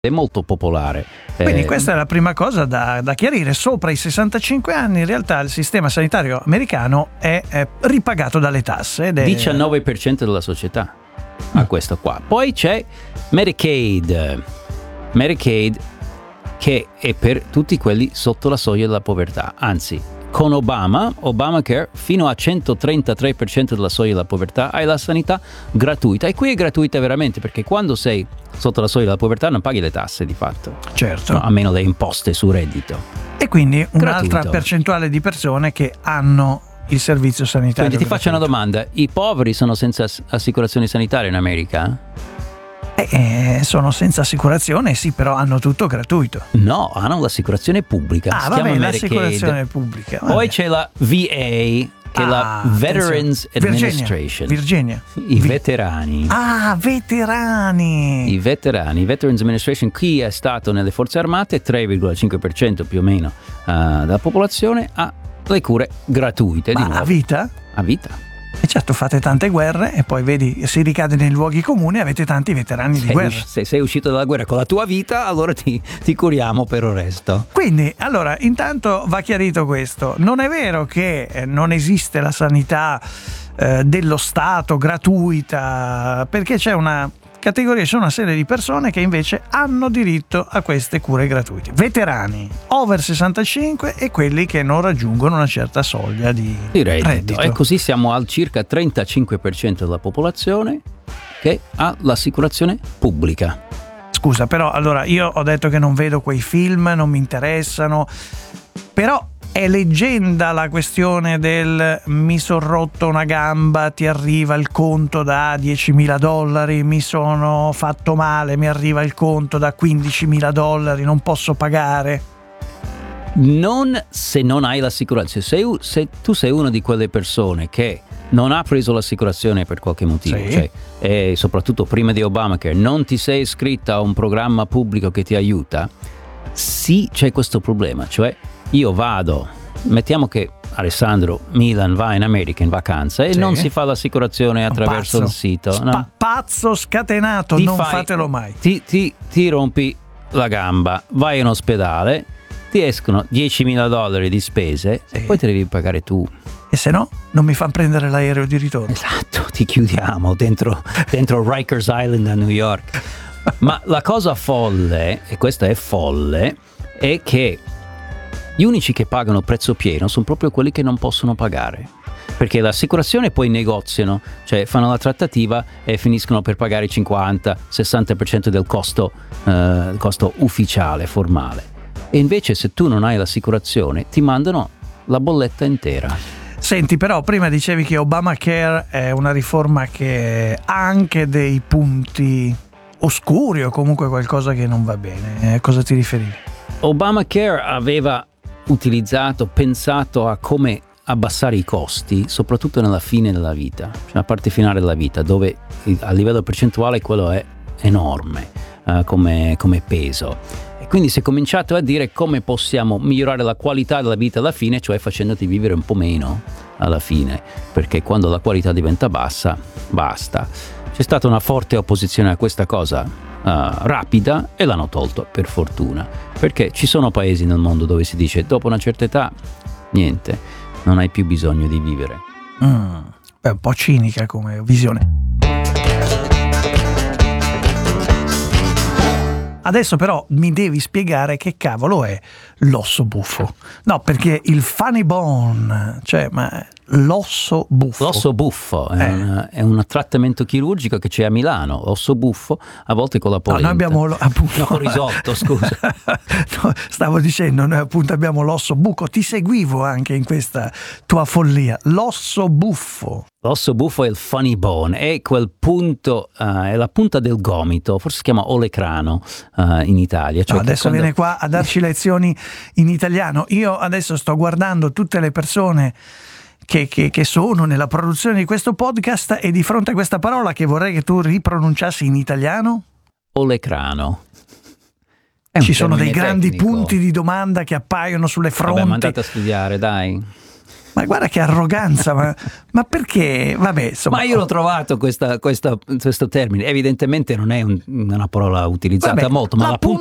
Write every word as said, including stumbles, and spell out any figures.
è molto popolare. Quindi eh, questa è la prima cosa da, da chiarire. Sopra i sessantacinque anni in realtà il sistema sanitario americano è, è ripagato dalle tasse ed è diciannove per cento della società a questo qua. Poi c'è Medicaid Medicaid che è per tutti quelli sotto la soglia della povertà, anzi con Obama, Obamacare, fino a centotrentatré per cento della soglia della povertà hai la sanità gratuita, e qui è gratuita veramente, perché quando sei sotto la soglia della povertà non paghi le tasse di fatto, certo, no, a meno le imposte su reddito, e quindi un'altra gratuito. Percentuale di persone che hanno il servizio sanitario. Quindi ti faccio una domanda: i poveri sono senza assicurazioni sanitarie in America? Eh, sono senza assicurazione, sì, però hanno tutto gratuito. No, hanno l'assicurazione pubblica. Ah, si vabbè, chiama l'assicurazione Medicaid. pubblica. Vabbè. Poi c'è la V A, che ah, è la Veterans attenzione. Administration. Virginia. I Vi- veterani. Ah, veterani. I veterani, Veterans Administration. Chi è stato nelle forze armate, tre virgola cinque per cento più o meno uh, della popolazione, ha le cure gratuite. Ma di nuovo. a vita? A vita. E certo, fate tante guerre e poi vedi, si ricade nei luoghi comuni, avete tanti veterani di Sei guerra. usci- se sei uscito dalla guerra con la tua vita, allora ti, ti curiamo per il resto. Quindi, allora, intanto va chiarito questo. Non è vero che eh, non esiste la sanità eh, dello Stato gratuita, perché c'è una categoria, c'è una serie di persone che invece hanno diritto a queste cure gratuite. Veterani, over sessantacinque e quelli che non raggiungono una certa soglia di, Di reddito. reddito. E così siamo al circa trentacinque per cento della popolazione che ha l'assicurazione pubblica. Scusa, però allora io ho detto che non vedo quei film, non mi interessano, però è leggenda la questione del mi sono rotto una gamba, ti arriva il conto da diecimila dollari, mi sono fatto male, mi arriva il conto da quindicimila dollari, non posso pagare. Non se non hai l'assicurazione. Se, se tu sei una di quelle persone che non ha preso l'assicurazione per qualche motivo, sì. cioè, e soprattutto prima di Obamacare non ti sei iscritta a un programma pubblico che ti aiuta, sì, c'è questo problema. Cioè io vado, mettiamo che Alessandro Milan va in America in vacanza e sì. non si fa l'assicurazione attraverso pazzo. il sito, Spa- no? Pazzo scatenato, Ti non fai- fatelo mai. Ti, ti, ti rompi la gamba, vai in ospedale, ti escono diecimila dollari di spese, sì. e poi te le devi pagare tu. E se no, non mi fanno prendere l'aereo di ritorno. Esatto, ti chiudiamo dentro, dentro Rikers Island a New York. Ma la cosa folle, e questa è folle, è che gli unici che pagano prezzo pieno sono proprio quelli che non possono pagare, perché l'assicurazione poi negoziano, cioè fanno la trattativa e finiscono per pagare cinquanta sessanta per cento del costo, eh, costo ufficiale, formale. E invece se tu non hai l'assicurazione ti mandano la bolletta intera. Senti, però prima dicevi che Obamacare è una riforma che ha anche dei punti oscuri o comunque qualcosa che non va bene. A cosa ti riferivi? Obamacare aveva utilizzato, pensato a come abbassare i costi, soprattutto nella fine della vita, cioè la parte finale della vita, dove a livello percentuale quello è enorme uh, come, come peso. E quindi si è cominciato a dire come possiamo migliorare la qualità della vita alla fine, cioè facendoti vivere un po' meno alla fine, perché quando la qualità diventa bassa, basta. C'è stata una forte opposizione a questa cosa uh, rapida e l'hanno tolto, per fortuna, perché ci sono paesi nel mondo dove si dice dopo una certa età niente, non hai più bisogno di vivere. Mm, è un po' cinica come visione. Adesso però mi devi spiegare che cavolo è l'osso buffo. No, perché il funny bone, cioè, ma l'osso buffo. L'osso buffo è, Eh. un, è un trattamento chirurgico che c'è a Milano, osso buffo, a volte con la No, polenta. noi abbiamo lo- appunto No, risotto, scusa. No, stavo dicendo, noi appunto abbiamo l'osso buco. Ti seguivo anche in questa tua follia. L'osso buffo. L'osso buffo è il funny bone, è quel punto, uh, è la punta del gomito, forse si chiama olecrano uh, in Italia. Cioè No, adesso quando... viene qua a darci lezioni in italiano. Io adesso sto guardando tutte le persone che, che, che sono nella produzione di questo podcast e di fronte a questa parola che vorrei che tu ripronunciassi in italiano. Olecrano. È un Ci sono dei termine grandi tecnico. punti di domanda che appaiono sulle Vabbè, ma fronti. andate a studiare, dai. Ma guarda che arroganza, ma, ma perché? Vabbè, insomma, ma io l'ho trovato questa, questa, questo termine, evidentemente non è un, una parola utilizzata vabbè, molto, ma la l'appunto